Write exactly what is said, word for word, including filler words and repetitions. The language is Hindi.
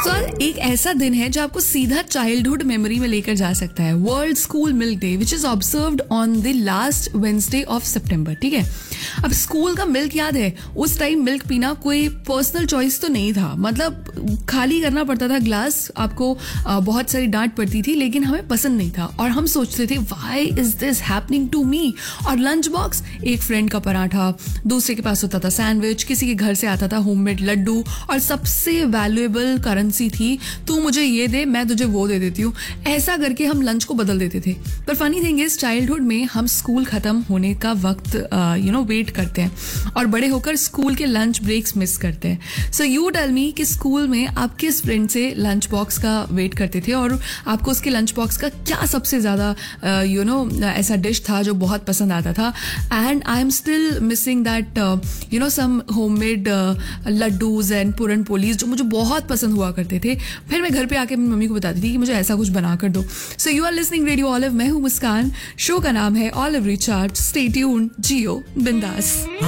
तो आज एक ऐसा दिन है जो आपको सीधा चाइल्डहुड मेमोरी में लेकर जा सकता है। World school milk day which is observed on the last Wednesday of सितंबर। ठीक है, अब स्कूल का मिल्क याद है, उस टाइम मिल्क पीना कोई पर्सनल चॉइस तो नहीं था, मतलब खाली करना पड़ता था ग्लास, आपको बहुत सारी डांट पड़ती थी, लेकिन हमें पसंद नहीं था और हम सोचते थे why is this happening to me. और लंच बॉक्स, एक फ्रेंड का पराठा, दूसरे के पास होता था सैंडविच, किसी के घर से आता था होममेड लड्डू, और सबसे वैल्यूएबल करेंसी थी तू मुझे ये दे मैं तुझे वो दे देती हूँ। ऐसा करके हम लंच को बदल देते थे। पर फनी थिंग इज चाइल्डहुड में हम स्कूल खत्म होने का वक्त यू नो वेट करते हैं और बड़े होकर स्कूल के लंच ब्रेक्स मिस करते हैं। सो यू टेल मी कि स्कूल में आप किस फ्रेंड से लंच बॉक्स का वेट करते थे और आपको उसके लंच बॉक्स का क्या सबसे ज़्यादा यू नो ऐसा डिश था जो बहुत पसंद आता था। And I am still missing that you know some homemade laddoos and पूरन पोलीज जो मुझे बहुत पसंद हुआ करते थे। फिर मैं घर पे आके अपनी मम्मी को बताती थी कि मुझे ऐसा कुछ बना कर दो। So you are listening radio olive, मैं हूँ मुस्कान, शो का नाम है ऑलिव रिचार्ज। स्टे ट्यून्ड, जियो बिंदास।